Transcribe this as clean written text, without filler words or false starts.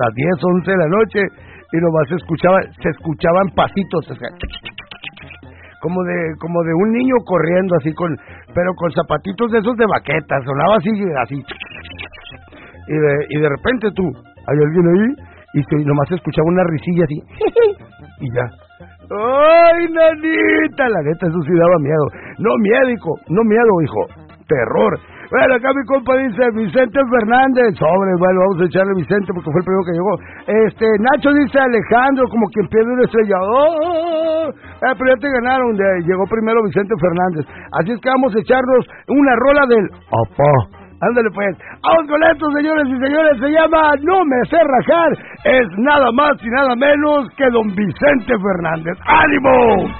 las 10, 11 de la noche, y nomás se escuchaban pasitos, o sea, como de un niño corriendo así pero con zapatitos de esos de baqueta, sonaba así, y de repente tú, ¿hay alguien ahí? Y nomás se escuchaba una risilla así, y ya. ¡Ay, nanita! La neta, eso sí daba miedo. No miedo, hijo, terror. Bueno, acá mi compa dice Vicente Fernández. Sobre, bueno, vamos a echarle Vicente porque fue el primero que llegó. Nacho dice Alejandro, como quien pierde una estrella. Pero ya te ganaron, llegó primero Vicente Fernández. Así es que vamos a echarnos una rola del Apá. Ándale pues, vamos con esto, señores y señores, se llama No me sé rajar, es nada más y nada menos que don Vicente Fernández. ¡Ánimo!